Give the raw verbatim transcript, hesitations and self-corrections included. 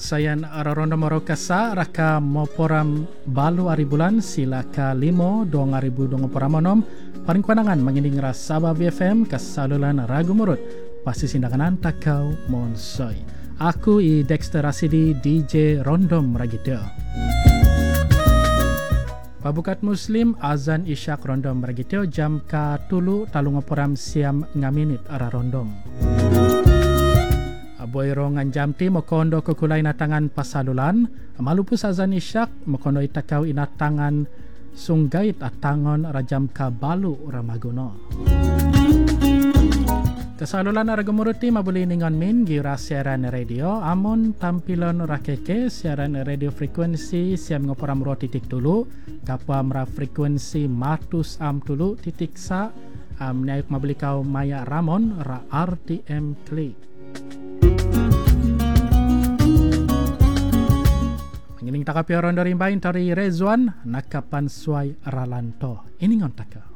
Sayan araronda morokasa raka moporam balu ari bulan silaka limo dong aribu dong poramonom paling panangan mengining rasaba B F M kasalulan ragu murut pasti sindakanan takau monsoy. Aku i Dexter Rasidi D J Rondom Ragito. Pabukat Muslim azan isyak Rondom Ragito jam ka tulu talungoporam siam ngaminit ara Rondom. Aboy rongan jam ti mokondo kukulay na tangan pasalulan malupus azan isyak mokondo itakaw inatangan sunggait at tangon rajam kabalu ramaguno. Kasalulan na ragamuruti mabuli ningon min gira siaran radio amon tampilon rakeke siaran radio frekuensi siam ngoporam ro titik tulu kapwa mra frekuensi matus am tulu titik sa am nyayuk mabuli kau maya ramon ra R T M klik. Mengining taka piaron dari bain tari Rezwan nakapan suai ralanto. Ini ngon taka.